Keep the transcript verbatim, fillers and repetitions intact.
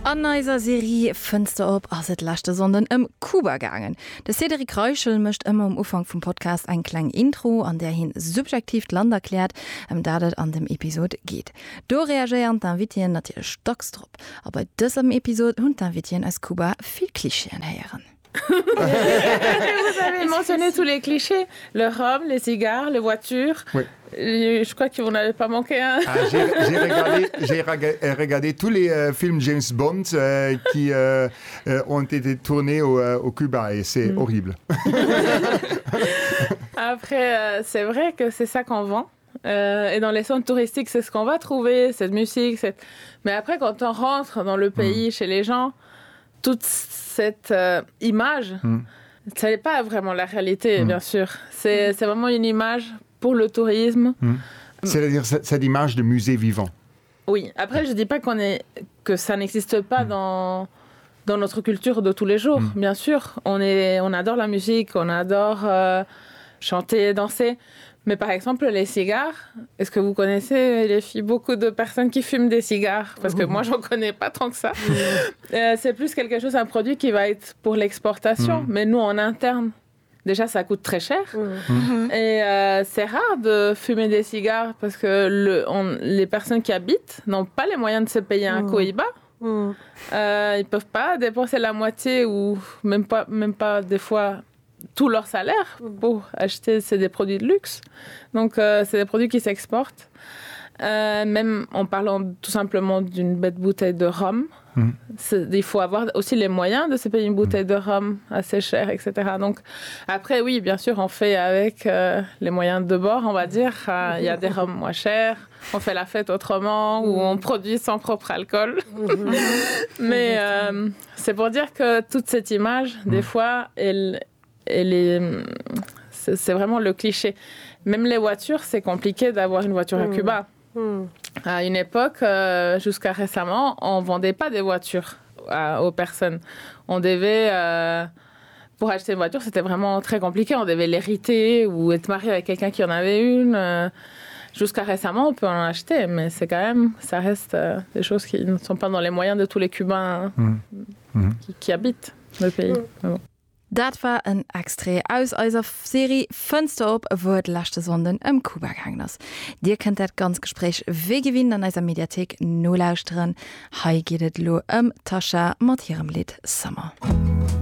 An eiser Serie Fenster op ass et lachte sonden ëm Kuba gangen. De Cedric Reuschel mischt immer am Ufang vum Podcast ein klein Intro, an der hin subjektiv Land erklärt, em dadet an dem Episode geht. Do reagieren d'Invitien dat ihr Stockstrupp. Aber dësem Episode hun d'Invitien als Kuba viel Klischeen heieren. Vous avez mentionné tous les clichés, le rhum, les cigares, les voitures. Oui. Je crois que vous n'avez pas manqué un. Ah, j'ai, j'ai, regardé, j'ai regardé tous les euh, films James Bond euh, qui euh, euh, ont été tournés au, euh, au Cuba et c'est mm. horrible. Après, euh, c'est vrai que c'est ça qu'on vend. Euh, et dans les centres touristiques, c'est ce qu'on va trouver, cette musique. Cette... Mais après, quand on rentre dans le pays, mm. chez les gens, toute cette euh, image, mm. ce n'est pas vraiment la réalité, mm. bien sûr. C'est, c'est vraiment une image pour le tourisme. Mm. C'est-à-dire cette image de musée vivant. Oui. Après, je ne dis pas qu'on est, que ça n'existe pas mm. dans, dans notre culture de tous les jours. Mm. Bien sûr, on, est, on adore la musique, on adore euh, chanter, danser. Mais par exemple, les cigares, est-ce que vous connaissez, les filles, beaucoup de personnes qui fument des cigares? Parce que moi, j'en connais pas tant que ça. euh, c'est plus quelque chose, un produit qui va être pour l'exportation. Mmh. Mais nous, en interne, déjà, ça coûte très cher. Mmh. Et euh, c'est rare de fumer des cigares parce que le, on, les personnes qui habitent n'ont pas les moyens de se payer un mmh. cohiba. Mmh. Euh, ils peuvent pas dépenser la moitié ou même pas, même pas des fois... tout leur salaire pour acheter c'est des produits de luxe, donc euh, c'est des produits qui s'exportent, euh, même en parlant tout simplement d'une bête bouteille de rhum. Mmh. Il faut avoir aussi les moyens de se payer une bouteille de rhum assez chère, etc. Donc après oui, bien sûr, on fait avec euh, les moyens de bord, on va dire. Euh, il y a des rhums moins chers, on fait la fête autrement, ou on produit son propre alcool. Mais euh, c'est pour dire que toute cette image, des fois, elle Et les... c'est, c'est vraiment le cliché. Même les voitures, c'est compliqué d'avoir une voiture mmh. à Cuba. Mmh. À une époque, euh, jusqu'à récemment, on ne vendait pas des voitures à, aux personnes. On devait... Euh, pour acheter une voiture, c'était vraiment très compliqué. On devait l'hériter ou être marié avec quelqu'un qui en avait une. Euh, jusqu'à récemment, on peut en acheter, mais c'est quand même... Ça reste euh, des choses qui ne sont pas dans les moyens de tous les Cubains mmh. Mmh. Qui, qui habitent le pays. Mmh. Bon. Dat war en Extré aus eiser Serie Fenster op wo et lachte sonden ëm Kuba gehangen ass. Dir kennt dat ganz Gespräch wé gewinn an eiser Mediathek no lauschteren. Hei gidet lo ëm Tascha mat hirem Lied Summer.